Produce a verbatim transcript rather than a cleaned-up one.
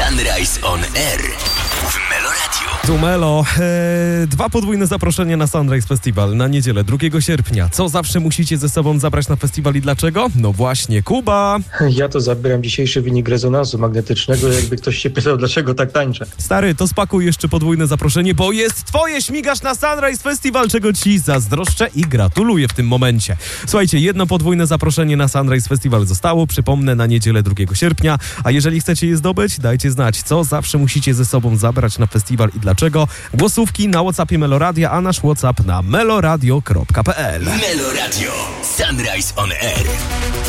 Sunrise on Air w Meloradio. Tu Melo. Eee, dwa podwójne zaproszenie na Sunrise Festival na niedzielę drugiego sierpnia. Co zawsze musicie ze sobą zabrać na festiwal i dlaczego? No właśnie, Kuba. Ja to zabieram dzisiejszy wynik rezonansu magnetycznego, jakby ktoś się pytał, dlaczego tak tańczę. Stary, to spakuj jeszcze podwójne zaproszenie, bo jest twoje, śmigasz na Sunrise Festival, czego ci zazdroszczę i gratuluję w tym momencie. Słuchajcie, jedno podwójne zaproszenie na Sunrise Festival zostało, przypomnę, na niedzielę drugiego sierpnia, a jeżeli chcecie je zdobyć, dajcie znać, co zawsze musicie ze sobą zabrać na festiwal i dlaczego. Głosówki na WhatsAppie Meloradia, a nasz WhatsApp na meloradio kropka p l. Meloradio. Sunrise on Air.